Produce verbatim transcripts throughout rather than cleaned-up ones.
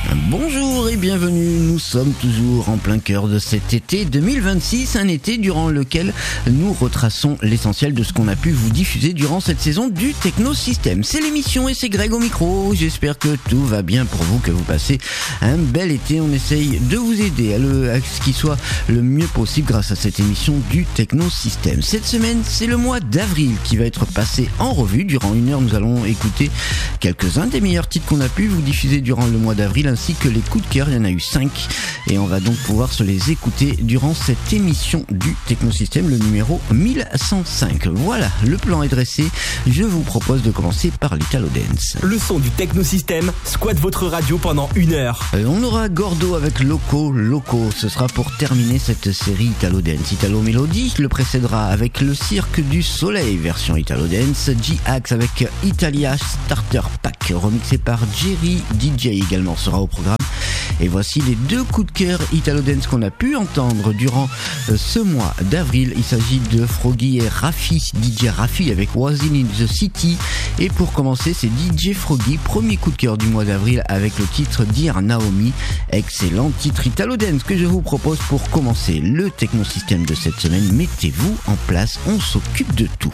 Bonjour et bienvenue, nous sommes toujours en plein cœur de cet été deux mille vingt-six, un été durant lequel nous retraçons l'essentiel de ce qu'on a pu vous diffuser durant cette saison du Technosystème. C'est l'émission et c'est Greg au micro, j'espère que tout va bien pour vous, que vous passez un bel été. On essaye de vous aider à, le, à ce qu'il soit le mieux possible grâce à cette émission du Technosystème. Cette semaine, c'est le mois d'avril qui va être passé en revue. Durant une heure, nous allons écouter quelques-uns des meilleurs titres qu'on a pu vous diffuser durant le mois d'avril, ainsi que les coups de cœur. Il y en a eu cinq et on va donc pouvoir se les écouter durant cette émission du Technosystème, le numéro mille cent cinq. Voilà, le plan est dressé. Je vous propose de commencer par l'Italo Dance. Le son du Technosystème squatte votre radio pendant une heure. Et on aura Gordo avec Loco Loco. Ce sera pour terminer cette série Italo Dance. Italo Melody le précédera avec le Cirque du Soleil version Italo Dance. G-Axe avec Italia Starter Pack remixé par Jerry D J également sera au programme. Et voici les deux coups de cœur Italo Dance qu'on a pu entendre durant ce mois d'avril. Il s'agit de Froggy et Raffi, D J Raffi avec Wazin in the City. Et pour commencer, c'est D J Froggy, premier coup de cœur du mois d'avril avec le titre Dear Naomi. Excellent titre Italo Dance que je vous propose pour commencer le Technosystème de cette semaine. Mettez-vous en place, on s'occupe de tout.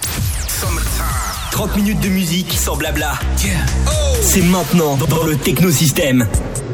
trente minutes de musique sans blabla. C'est maintenant dans le Technosystème.